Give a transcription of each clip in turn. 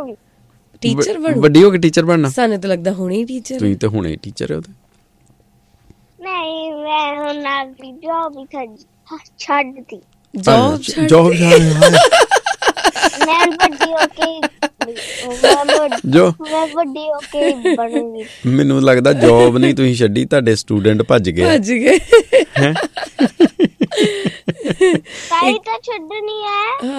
ਬਣੂਗੀ। ਟੀਚਰ ਬਣੂ? ਵੱਡੀ ਹੋ ਕੇ ਟੀਚਰ ਬਣਨਾ? ਸਾਨੂੰ ਤਾਂ ਲੱਗਦਾ ਹੁਣੇ ਟੀਚਰ। ਤੁਸੀਂ ਤਾਂ ਹੁਣੇ ਟੀਚਰ ਹੋ। ਨਹੀਂ, ਮੈਂ ਹੁਣ ਆਪਣੀ ਜੋਬ ਹੀ ਛੱਡਤੀ। ਜੋਬ ਛੱਡ ਮੈਂ ਵੱਡੀ ਹੋ ਕੇ ਬਣੂਗੀ। ਮੈਨੂੰ ਲੱਗਦਾ ਜੋਬ ਨਹੀਂ ਤੁਸੀਂ ਛੱਡੀ, ਤੁਹਾਡੇ ਸਟੂਡੈਂਟ ਭੱਜ ਗਏ। ਹੈਂ? ਤਾਈ ਤਾਂ ਛੱਡਣੀ ਹੈ।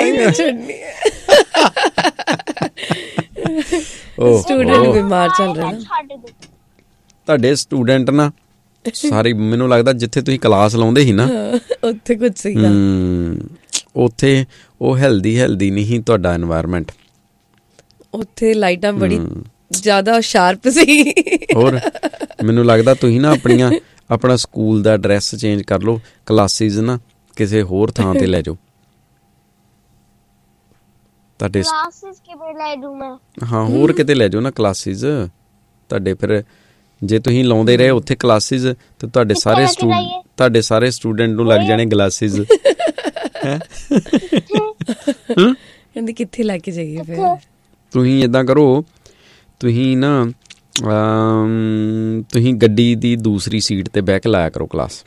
ਸਟੂਡੈਂਟ ਬਿਮਾਰ ਚੱਲ ਰਿਹਾ ਨਾ। ਤੁਹਾਡੇ ਸਟੂਡੈਂਟ ਨਾ ਸਾਰੇ, ਮੈਨੂੰ ਲੱਗਦਾ ਜਿੱਥੇ ਤੁਸੀਂ ਕਲਾਸ ਲਾਉਂਦੇ ਸੀ ਨਾ ਉੱਥੇ ਕੁਝ ਸੀਗਾ, ਉੱਥੇ ਉਹ ਹੈਲਦੀ ਨਹੀਂ ਤੁਹਾਡਾ এনवायरमेंट। ਉੱਥੇ ਲਾਈਟਾਂ ਬੜੀ ਜ਼ਿਆਦਾ ਸ਼ਾਰਪ ਸੀ। ਹੋਰ ਮੈਨੂੰ ਲੱਗਦਾ ਤੁਸੀਂ ਨਾ ਆਪਣਾ ਸਕੂਲ ਦਾ ਐਡਰੈਸ ਚੇਂਜ ਕਰ ਲਓ, ਕਲਾਸਿਸ ਨਾ ਕਿਸੇ ਹੋਰ ਥਾਂ ਤੇ ਲੈ ਜਾਓ। ਤੁਹਾਡੇ ਕਲਾਸਿਸ ਕਿਵੇਂ ਲੈ ਜੂ ਮੈਂ? ਹਾਂ, ਹੋਰ ਕਿਤੇ ਲੈ ਜਾਓ ਨਾ ਕਲਾਸਿਸ ਤੁਹਾਡੇ। ਫਿਰ ਜੇ ਤੁਸੀਂ ਲਾਉਂਦੇ ਰਹੇ ਉੱਥੇ ਕਲਾਸਿਸ ਤੇ ਤੁਹਾਡੇ ਸਾਰੇ ਸਟੂਡੈਂਟ ਨੂੰ ਲੱਗ ਜਾਣੇ ਗਲਾਸਿਸ। ਕਹਿੰਦੇ ਕਿੱਥੇ ਲੈ ਕੇ ਜਾਈਏ? ਫਿਰ ਤੁਸੀਂ ਏਦਾਂ ਕਰੋ, ਤੁਸੀਂ ਨਾ ਤੁਸੀਂ ਗੱਡੀ ਦੀ ਦੂਸਰੀ ਸੀਟ ਤੇ ਬਹਿ ਕੇ ਲਾਇਆ ਕਰੋ ਕਲਾਸ।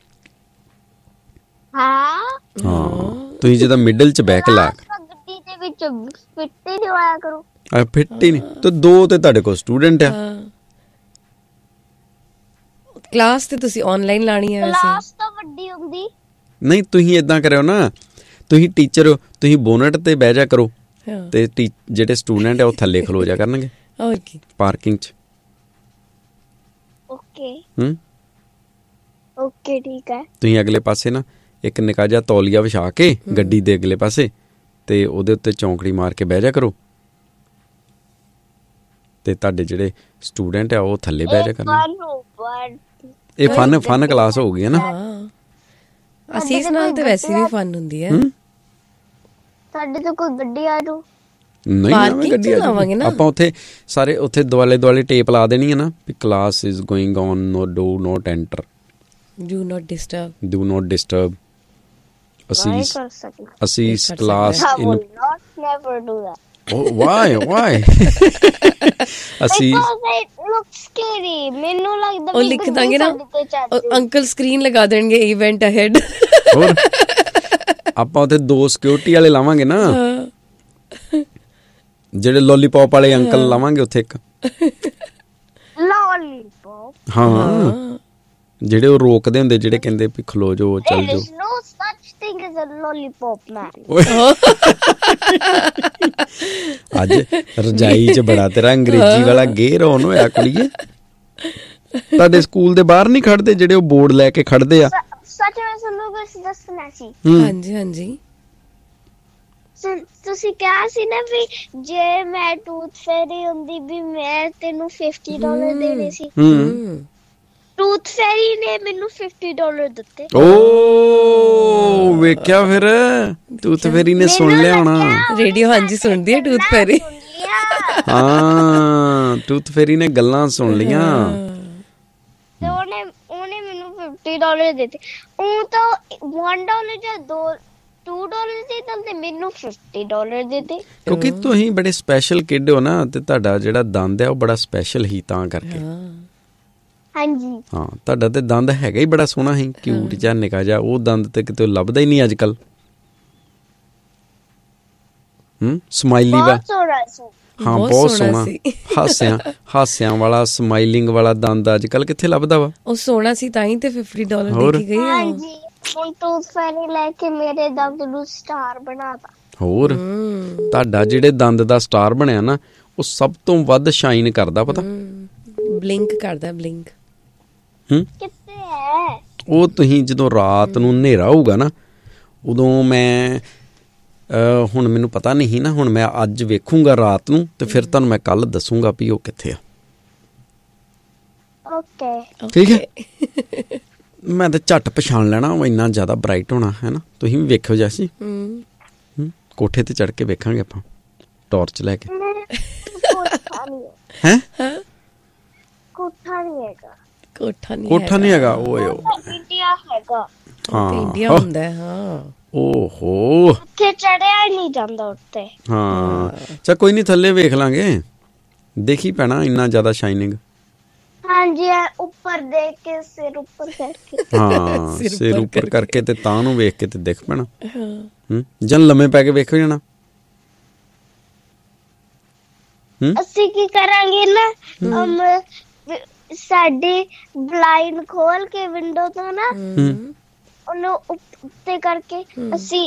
ਹਾਂ, ਤੁਸੀਂ ਜਿੱਦਾਂ ਮਿਡਲ ਚ ਬਹਿ ਕੇ ਲਾਇਆ ਗੱਡੀ ਦੇ ਵਿੱਚ ਫਿੱਟ ਹੀ ਨਹੀਂ ਹੋਇਆ ਕਰੋ। ਫਿੱਟ ਹੀ ਨਹੀਂ ਤੇ ਦੋ ਤੇ ਤੁਹਾਡੇ ਕੋਲ ਸਟੂਡੈਂਟ ਆ। ਕਲਾਸ ਤੇ ਤੁਸੀਂ ਆਨਲਾਈਨ ਲਾਣੀ ਹੈ ਵੈਸੇ। ਕਲਾਸ ਤਾਂ ਵੱਡੀ ਹੁੰਦੀ ਨਹੀਂ, ਤੁਸੀਂ ਏਦਾਂ ਕਰਿਓ ਨਾ, ਤੁਸੀਂ ਟੀਚਰ ਹੋ, ਤੁਸੀਂ ਬੋਨਟ ਤੇ ਬਹਿ ਜਾ ਕਰੋ ਤੇ ਜਿਹੜੇ ਸਟੂਡੈਂਟ ਆ ਉਹ ਥੱਲੇ ਖਲੋ ਜਾ ਕਰਨਗੇ। ਹੋਰ ਕੀ, ਪਾਰਕਿੰਗ ਚ। ਓਕੇ ਠੀਕ ਹੈ। ਤੁਸੀਂ ਅਗਲੇ ਪਾਸੇ ਨਾ ਇੱਕ ਨਿੱਕਾ ਜਿਹਾ ਤੌਲੀਆ ਵਿਛਾ ਕੇ ਗੱਡੀ ਦੇ ਅਗਲੇ ਪਾਸੇ ਤੇ ਉਹਦੇ ਉੱਤੇ ਚੌਂਕੜੀ ਮਾਰ ਕੇ ਬਹਿ ਜਾ ਕਰੋ ਤੇ ਤੁਹਾਡੇ ਜਿਹੜੇ ਸਟੂਡੈਂਟ ਆ ਉਹ ਥੱਲੇ ਬਹਿ ਜਾ ਕਰਨਗੇ। ਇਹ ਫਨ ਕਲਾਸ ਹੋ ਗਈ ਹੈ ਨਾ। ਅਸੀਸ ਨਾਲ ਤਾਂ ਵੈਸੇ ਵੀ ਫਨ ਹੁੰਦੀ ਹੈ। ਸਾਡੇ ਤੋਂ ਕੋਈ ਗੱਡੀ ਆ ਜਾਊ। ਨਹੀਂ, ਗੱਡੀ ਆਵਾਂਗੇ ਨਾ ਆਪਾਂ। ਉੱਥੇ ਦੁਆਲੇ ਟੇਪ ਲਾ ਦੇਣੀ ਹੈ ਨਾ ਵੀ class is going on, do not enter, do not disturb. ਅਸੀਂ ਕਲਾਸ why ਅਸੀਂ ਮੈਨੂੰ ਲੱਗਦਾ ਉਹ ਲਿਖ ਦਾਂਗੇ ਨਾ, ਅੰਕਲ ਸਕਰੀਨ ਲਗਾ ਦੇਣਗੇ ਇਵੈਂਟ ਅਹੈਡ। ਹੋਰ ਆਪਾਂ ਉੱਥੇ 2 ਸਿਕਿਉਰਿਟੀ ਵਾਲੇ ਲਾਵਾਂਗੇ ਨਾ, ਜਿਹੜੇ ਲੋਲੀਪੌਪ ਵਾਲੇ ਅੰਕਲ ਲਾਵਾਂਗੇ ਉੱਥੇ ਇੱਕ। ਲੋਲੀਪੌਪ? ਹਾਂ, ਜਿਹੜੇ ਉਹ ਰੋਕਦੇ ਹੁੰਦੇ, ਜਿਹੜੇ ਕਹਿੰਦੇ ਵੀ ਖਲੋ ਜਾਓ, ਚੱਲ ਜਾਓ। ਅੱਜ ਰਜਾਈ ਚ ਬੜਾ ਤੇਰਾ ਅੰਗਰੇਜ਼ੀ ਵਾਲਾ ਗੇਰ ਔਨ ਹੋਇਆ ਕੁੜੀਏ। ਤੁਹਾਡੇ ਸਕੂਲ ਦੇ ਬਾਹਰ ਨਹੀਂ ਖੜਦੇ ਜਿਹੜੇ ਉਹ ਬੋਰਡ ਲੈ ਕੇ ਖੜਦੇ ਆ? ਸੱਚ ਮੈਂ ਤੁਹਾਨੂੰ ਕੁਝ ਦੱਸਣਾ ਸੀ। ਹਾਂਜੀ ਤੁਸੀਂ ਕਿਹਾ ਸੀ ਨਾ ਵੀ ਜੇ ਮੈਂ ਟੂਥ ਫੈਰੀ ਹੁੰਦੀ ਵੀ ਮੈਂ ਤੈਨੂੰ $50 ਦੇਣੇ ਸੀ। ਟੂਥ ਫੈਰੀ ਨੇ ਮੈਨੂੰ $50 ਦਿੱਤੇ। ਓ ਵੇਖਿਆ, ਫਿਰ ਟੂਥ ਫੈਰੀ ਨੇ ਸੁਣ ਲਿਆ ਹੋਣਾ ਰੇਡੀਓ। ਹਾਂਜੀ, ਸੁਣਦੀ ਹੈ ਟੂਥ ਫੈਰੀ। ਹਾਂ, ਟੂਥ ਫੈਰੀ ਨੇ ਗੱਲਾਂ ਸੁਣ ਲੀਆਂ ਤੇ ਉਹਨੇ ਮੈਨੂੰ $50 ਦਿੱਤੇ। ਉਹ ਤਾਂ $1 ਜਾਂ $2 ਦੇ ਤੇ ਮੈਨੂੰ $50 ਦਿੱਤੇ। ਕਿਉਂਕਿ ਤੁਸੀਂ ਬੜੇ ਸਪੈਸ਼ਲ ਕਿਡ ਹੋ ਨਾ, ਤੇ ਤੁਹਾਡਾ ਜਿਹੜਾ ਦੰਦ ਹੈ ਉਹ ਬੜਾ ਸਪੈਸ਼ਲ ਹੀ, ਤਾਂ ਕਰਕੇ। ਹਾਂਜੀ ਹਾਂ, ਤੁਹਾਡਾ ਤੇ ਦੰਦ ਹੈਗਾ ਹੀ ਬੜਾ ਸੋਹਣਾ ਸੀ, ਕਿਊਟ ਜਿਹਾ ਨਿੱਕਾ ਜਿਹਾ। ਉਹ ਦੰਦ ਤੇ ਕਿਤੇ ਲੱਭਦਾ ਹੀ ਨਹੀਂ ਅੱਜ ਕੱਲ। ਸਮਾਈਲੀ ਵਾ। ਹਾਂ, ਬਹੁਤ ਸੋਹਣਾ ਹਾਸਿਆਂ ਵਾਲਾ ਸਮਾਈਲਿੰਗ ਵਾਲਾ ਦੰਦ ਅੱਜ ਕੱਲ ਕਿੱਥੇ ਲੱਭਦਾ ਵਾ। ਉਹ ਸੋਹਣਾ ਸੀ ਤਾਂ ਹੀ ਤੇ $50 ਦੇ ਕੇ ਗਈ। ਹਾਂਜੀ, ਹੁਣ ਟੂਥ ਫੈਰੀ ਲੈ ਕੇ ਮੇਰੇ ਦੰਦ ਨੂੰ ਸਟਾਰ ਬਣਾਤਾ। ਹੋਰ ਤੁਹਾਡਾ ਜਿਹੜੇ ਦੰਦ ਦਾ ਸਟਾਰ ਬਣਿਆ ਨਾ, ਉਹ ਸਭ ਤੋਂ ਵੱਧ ਸ਼ਾਈਨ ਕਰਦਾ, ਪਤਾ? ਬਲਿੰਕ ਕਰਦਾ, ਬਲਿੰਕ। ਕਿੱਥੇ ਹੈ ਉਹ? ਤੁਸੀਂ ਜਦੋਂ ਰਾਤ ਨੂੰ ਹਨੇਰਾ ਹੋਊਗਾ ਨਾ, ਉਦੋਂ ਮੈਂ ਹੁਣ ਮੈਨੂੰ ਪਤਾ ਨਹੀਂ ਨਾ, ਹੁਣ ਮੈਂ ਅੱਜ ਵੇਖੂੰਗਾ ਰਾਤ ਨੂੰ ਤੇ ਫਿਰ ਤੁਹਾਨੂੰ ਮੈਂ ਕੱਲ ਦੱਸੂੰਗਾ ਵੀ ਉਹ ਕਿੱਥੇ ਆ। ਓਕੇ, ਠੀਕ ਹੈ। ਮੈਂ ਤਾਂ ਝੱਟ ਪਛਾਣ ਲੈਣਾ, ਉਹ ਇੰਨਾ ਜ਼ਿਆਦਾ ਬਰਾਈਟ ਹੋਣਾ ਹੈ ਨਾ। ਤੁਸੀਂ ਵੀ ਵੇਖਿਓ ਜੈਸੀ। ਕੋਠੇ ਤੇ ਚੜ੍ਹ ਕੇ ਵੇਖਾਂਗੇ ਆਪਾਂ ਟਾਰਚ ਲੈ ਕੇ। ਹੈਂ? ਕੋਠਾ ਨਹੀਂ ਹੈਗਾ। ਓਏ ਇੰਡੀਆ ਹੈਗਾ। ਹਾਂ, ਇੰਡੀਆ ਹੁੰਦਾ। ਹਾਂ, ਓਹੋ ਉੱਥੇ ਚੜਿਆ ਨਹੀਂ ਜਾਂਦਾ ਉੱਤੇ। ਹਾਂ ਚਾ ਕੋਈ ਨਹੀਂ, ਥੱਲੇ ਵੇਖ ਲਾਂਗੇ, ਦੇਖੀ ਪੈਣਾ ਇੰਨਾ ਜ਼ਿਆਦਾ ਸ਼ਾਈਨਿੰਗ। ਹਾਂਜੀ ਉੱਪਰ ਦੇਖ ਕੇ ਸਿਰ ਉੱਪਰ ਕਰਕੇ। ਹਾਂ ਸਿਰ ਉੱਪਰ ਕਰਕੇ ਤੇ ਤਾਂ ਨੂੰ ਵੇਖ ਕੇ ਤੇ ਦਿਖ ਪੈਣਾ। ਜਨ ਲੰਮੇ ਪੈ ਕੇ ਵੇਖੋ ਜਾਣਾ। ਅਸੀਂ ਕੀ ਕਰਾਂਗੇ ਨਾ, ਸਾਡੀ ਬਲਾਈਂਡ ਖੋਲ ਕੇ ਵਿੰਡੋ ਤੋਂ ਨਾ ਉਹਨੂੰ ਉੱਤੇ ਕਰਕੇ ਅਸੀਂ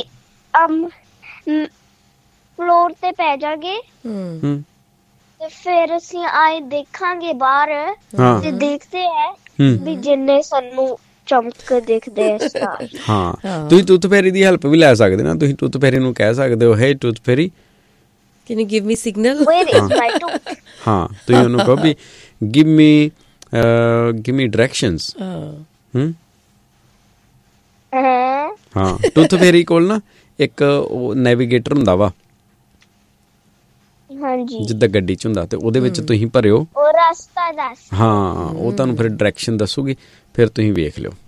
ਫਲੋਰ ਤੇ ਪੈ ਜਾਗੇ ਤੇ ਫਿਰ ਅਸੀਂ ਆਏ ਦੇਖਾਂਗੇ ਬਾਹਰ ਤੇ ਦੇਖਦੇ ਹੈ ਵੀ ਜਿੰਨੇ ਸਾਨੂੰ ਚਮਕ ਦੇਖਦੇ ਆ ਸਟਾਰ। ਹਾਂ ਤੁਸੀਂ ਟੂਥ ਫੈਰੀ ਦੀ ਹੈਲਪ ਵੀ ਲੈ ਸਕਦੇ ਨਾ। ਤੁਸੀਂ ਟੂਥ ਫੈਰੀ ਨੂੰ ਕਹਿ ਸਕਦੇ ਹੋ, ਹੇ tooth ferry can you give me signal? ਹਾਂ ਤੁਸੀਂ ਉਹਨੂੰ ਕਹੋ ਵੀ give me directions। ਹਾਂ ਟੂਥ ਫੈਰੀ ਕੋਲ ਨਾ ਇੱਕ ਉਹ ਨੈਵੀਗੇਟਰ ਹੁੰਦਾ ਵਾ, ਹਾਂਜੀ ਜਿੱਦਾਂ ਗੱਡੀ 'ਚ ਹੁੰਦਾ, ਤੇ ਉਹਦੇ ਵਿੱਚ ਤੁਸੀਂ ਭਰਿਓ, ਉਹ ਰਸਤਾ ਦੱਸ। ਹਾਂ ਉਹ ਤੁਹਾਨੂੰ ਫਿਰ ਡਾਇਰੈਕਸ਼ਨ ਦੱਸੂਗੀ, ਫਿਰ ਤੁਸੀਂ ਵੇਖ ਲਿਓ।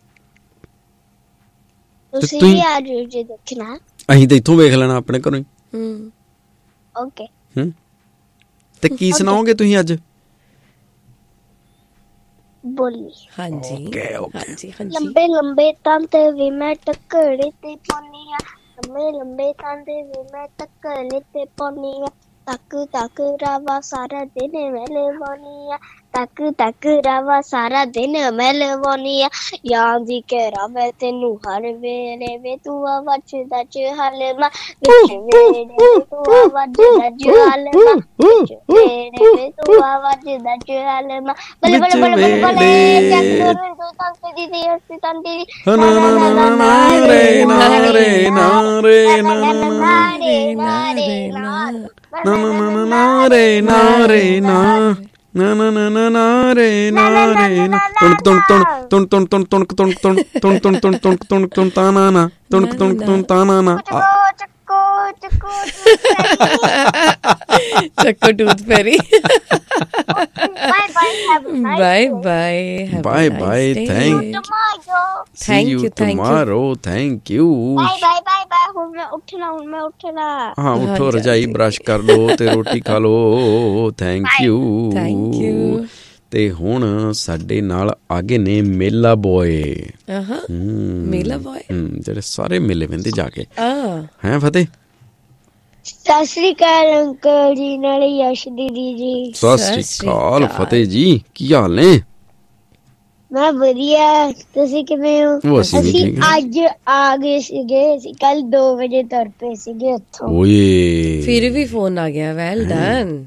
ਤੁਸੀਂ ਵੀ ਆ ਜਾਓ ਜੇ ਦੇਖਣਾ। ਅਸੀਂ ਤਾਂ ਇੱਥੋਂ ਵੇਖ ਲੈਣਾ ਆਪਣੇ ਘਰੋਂ ਹੀ। ਓਕੇ ਤੇ ਕੀ ਸੁਣਾਓਗੇ ਤੁਸੀਂ ਅੱਜ? ਬੋਲੀ। ਹਾਂਜੀ ਹਾਂਜੀ ਲੰਬੇ ਲੰਬੇ ਤੰਤੇ ਵੀ ਮੈਂ ਟੱਕਰੇ ਤੇ ਪਾਉਣੀ ਆ, ਲੰਬੇ ਲੰਬੇ ਤੰਤੇ ਵੀ ਮੈਂ ਟੱਕਰੇ ਤੇ ਪਾਉਣੀ ਆ, ਤੱਕ ਤੱਕ ਰਾਵਾ ਸਾਰਾ ਦਿਨ ਮੈਂ ਲਵਾਉਣੀ ਆ, ਤੱਕ ਤੱਕ ਰਾਵਾ ਸਾਰਾ ਦਿਨ ਮੈਂ ਲਵਾਉਣੀ ਆ, ਯਾਦ ਦੀ ਕਹਿਰਾ ਮੈਂ ਤੈਨੂੰ ਹਰ ਵੇਲੇ ਵੇ ਤੂੰ ਆ ਵੱਜਦਾ ਜਹਾਲਮਾ, ਵਿੱਚ ਵੇਲੇ ਤੂੰ ਆ ਵੱਜਦਾ ਜਹਾਲਮਾ, ਵਿੱਚ ਵੇਲੇ ਵੇ ਤੂੰ ਆ ਵੱਜਦਾ ਜਹਾਲਮਾ, ਬੱਲੇ ਬੱਲੇ ਬੱਲੇ ਬੱਲੇ ਬੱਲੇ ਚੱਕ ਤੂੰ ਤੰਤੇ ਦੀ ਦੀ ਹਸਤੀ ਤੰਤੀ ਦੀ ਨਾ ਨਾ ਨਾ ਨਾ ਨਾ ਰੇ ਨਾ ਰੇ ਨਾ ਰੇ ਨਾ ਨਾ ਨਾ ਰੇ ਨਾ ਰੇ ਨਾ ਨਾ ਨਾ ਨਾ ਰੇ ਨਾ ਰੇ ਨਾ ਨਾ ਨਾ ਨਾ ਨਾ ਨਾ ਰੇ ਨਾ ਰੇ ਨਾ ਤੁਣਕ ਤੁਣਕ ਤੁਣ ਤੁਣ ਤੁਣ ਤੁਣਕ ਤੁਣਕ ਤੁਣ ਤੁਣ ਤੁਣ ਤੁਣ ਤੁਣਕ ਤੁਣਕ ਤੁਣ ਤਾ ਨਾ ਨਾ ਤੁਣਕ ਤੁਣਕ ਤੁਣ ਤਾ ਨਾ ਨਾ ਚੱਕੋ tooth ferry. Bye bye bye bye thank you tomorrow thank you bye bye bye bye. ਹੁਣ ਮੈਂ ਉੱਠਣਾ। ਹਾਂ ਉੱਠੋ, ਰਜਾਈ ਬਰਸ਼ ਕਰ ਲੋ ਤੇ ਰੋਟੀ ਖਾ ਲੋ। Thank you. ਤੇ ਹੁਣ ਸਾਡੇ ਨਾਲ ਆਗੇ ਨੇ ਮੇਲਾ ਬੋਏ। ਮੇਲਾ ਬੋਏ ਜਿਹੜੇ ਸਾਰੇ ਮੇਲੇ ਵਹਿੰਦੇ ਜਾ ਕੇ। ਹੈ ਫਤਿਹ? ਸਤਿ ਸ੍ਰੀ ਅਕਾਲ ਅੰਕਲ ਜੀ, ਨਾਲੇ ਯਸ਼ ਦੀਦੀ ਜੀ। ਸਤਿ ਸ੍ਰੀ ਅਕਾਲ ਫਤਿਹ ਜੀ, ਕੀ ਹਾਲ ਨੇ? ਮੈਂ ਵਧੀਆ, ਤੁਸੀਂ ਕਿਵੇਂ ਹੋ? ਅਸੀਂ ਅੱਜ ਆ ਗਏ ਸੀਗੇ, ਅਸੀਂ ਕੱਲ 2 ਵਜੇ ਤੁਰ ਪਏ ਸੀਗੇ ਉੱਥੋਂ। ਓਏ ਫਿਰ ਵੀ ਫੋਨ ਆ ਗਿਆ, ਵੈਲ ਡਨ।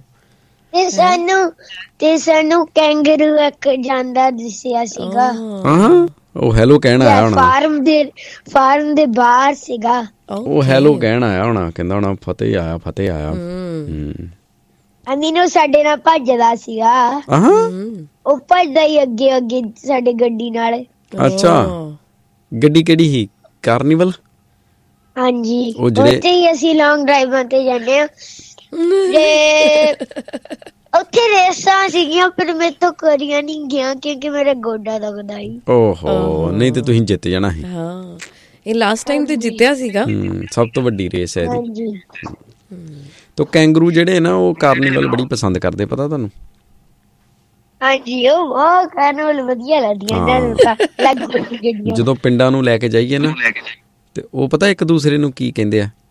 ਤੇ ਸਾਨੂੰ ਕੈਂਗਰੂ ਇੱਕ ਜਾਂਦਾ ਦਿਸਿਆ ਸੀਗਾ। ਉਹ ਹੈਲੋ ਕਹਿਣ ਆਇਆ ਹੋਣਾ, ਫਾਰਮ ਦੇ ਬਾਹਰ ਸੀਗਾ। ਉਹ ਹੈਲੋ ਕਹਿਣ ਆਇਆ ਹੋਣਾ, ਕਹਿੰਦਾ ਹੋਣਾ ਫਤਿਹ ਆਇਆ ਫਤਿਹ ਆਇਆ। ਅਮੀਨੋ ਸਾਡੇ ਨਾਲ ਭੱਜਦਾ ਸੀਗਾ, ਉਹ ਭੱਜਦਾ ਹੀ ਅੱਗੇ ਅੱਗੇ ਸਾਡੇ ਗੱਡੀ ਨਾਲ। ਅੱਛਾ ਗੱਡੀ ਕਿਹੜੀ ਸੀ? ਕਾਰਨੀਵਲ? ਹਾਂਜੀ ਉੱਥੇ ਹੀ ਅਸੀਂ ਲੌਂਗ ਡਰਾਈਵਾਂ ਤੇ ਜਾਂਦੇ ਆ। ਤੇ ਉੱਥੇ ਰੇਸਾਂ ਸੀਗੀਆਂ ਪਰ ਮੇਰੇ ਤੋਂ ਕਰੀਆਂ ਨਹੀਂ ਗਿਆ ਕਿਉਂਕਿ ਮੇਰਾ ਗੋਡਾ ਦੁਖਦਾ ਸੀ। ਓਹੋ, ਨਹੀਂ ਤੇ ਤੁਸੀਂ ਜਿੱਤ ਜਾਣਾ ਸੀ। ਇਹ ਲਾਸਟ ਟਾਈਮ ਤੇ ਜਿੱਤਿਆ ਸੀਗਾ, ਸਭ ਤੋਂ ਵੱਡੀ ਰੇਸ ਹੈ ਇਹਦੀ। ਤੋ ਕੈਂਗਰੂ ਜਿਹੜੇ ਨਾ ਉਹ ਕਾਰਨੀਵਲ ਬੜੀ ਪਸੰਦ ਕਰਦੇ, ਪਤਾ ਤੁਹਾਨੂੰ? ਹਾਂਜੀ ਉਹ ਕਾਰਨੀਵਲ ਵਧੀਆ ਲੱਗਦੀਆਂ। ਜਦੋਂ ਪਿੰਡਾਂ ਨੂੰ ਲੈ ਕੇ ਜਾਈਏ ਨਾ ਤੇ ਉਹ ਪਤਾ ਇੱਕ ਦੂਸਰੇ ਨੂੰ ਕੀ ਕਹਿੰਦੇ ਆ?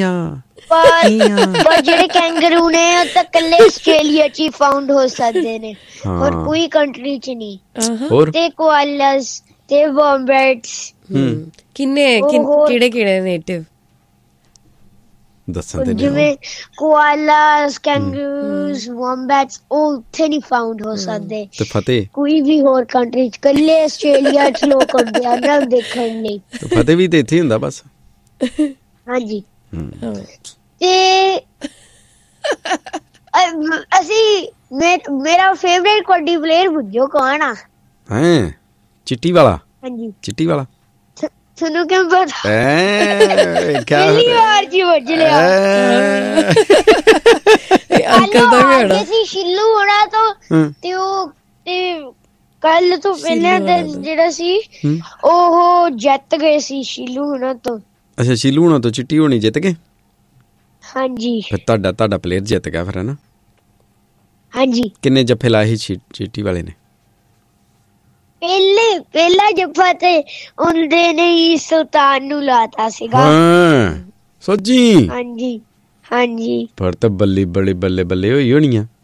ਪਰ ਜਿਹੜੇ ਕੈਂਗਰੂ ਨੇ ਉਹ ਤਾਂ ਇਕੱਲੇ ਆਸਟ੍ਰੇਲੀਆ ਚ ਹੀ ਫਾਊਂਡ ਹੋ ਸਕਦੇ ਨੇ, ਹੋਰ ਕੋਈ ਕੰਟਰੀ ਚ ਨਹੀਂ। ਤੇ ਕੋਆਲਾਸ ਤੇ ਵੋਮਬੈਟਸ ਕਿਹੜੇ ਨੇਟਿਵ ਦੱਸਣ ਤੇ ਜਿਵੇਂ ਕੋਆਲਾਸ, ਕੈਂਗਰੂਸ, ਵੋਮਬੈਟਸ ਉਹ ਉੱਥੇ ਨਹੀਂ ਫਾਊਂਡ ਹੋ ਸਕਦੇ ਤੇ ਫਤਿਹ ਕੋਈ ਵੀ ਹੋਰ ਕੰਟਰੀ ਚ, ਇਕੱਲੇ ਆਸਟ੍ਰੇਲੀਆ ਚ ਲੋਕ ਹੁੰਦੇ ਆ ਨਾ ਦੇਖਣ ਲਈ। ਫਤਿਹ ਵੀ ਤੇ ਇੱਥੇ ਹੁੰਦਾ ਬਸ। ਹਾਂਜੀ ਤੇ ਅਸੀਂ ਮੇਰਾ ਫੇਵਰੇਟ ਕਬੱਡੀ ਪਲੇਅਰ ਪੁੱਛੋ ਕੌਣ ਆ? ਹੈ ਚਿੱਟੀ ਵਾਲਾ? ਹਾਂਜੀ ਚਿੱਟੀ ਵਾਲਾ। ਤੁਹਾਨੂੰ ਕਿਉਂ ਪਤਾ? ਪਹਿਲੀ ਵਾਰ ਜੀ ਵੱਜ ਲਿਆ। ਅੰਕਲ ਦਾ ਵੀ ਹੋਣਾ ਸੀ ਸ਼ਿੱਲੂ ਹੋਣਾ ਤੋਂ ਤੇ ਉਹ ਤੇ ਕੱਲ ਤੋਂ ਪਹਿਲਾਂ ਜਿਹੜਾ ਸੀ ਉਹ ਜਿੱਤ ਗਏ ਸੀ ਸ਼ਿੱਲੂ ਹੋਣਾ ਤੋਂ। ਅੱਛਾ ਸ਼ੀਲੂ ਹੋਣਾ ਤੋਂ ਚਿੱਟੀ ਹੋਣੀ ਜਿੱਤ ਗਏ ਹਾਂਜੀ ਫਿਰ ਤੁਹਾਡਾ ਪਲੇਅਰ ਜਿੱਤ ਗਿਆ ਫਿਰ ਹਨਾ ਹਾਂਜੀ ਕਿੰਨੇ ਜੱਫੇ ਲਾਏ ਸੀ ਚਿੱਟੀ ਵਾਲੇ ਨੇ ਪਹਿਲਾ ਜੱਫਾ ਤੇ ਉਹਦੇ ਨੇ ਹੀ ਸੁਲਤਾਨ ਨੂੰ ਲਾਤਾ ਸੀਗਾ ਹਾਂ ਸੱਚੀ ਹਾਂਜੀ ਹਾਂਜੀ ਫਿਰ ਤਾਂ ਬੱਲੇ ਹੋਈ ਹੋਣੀ ਆ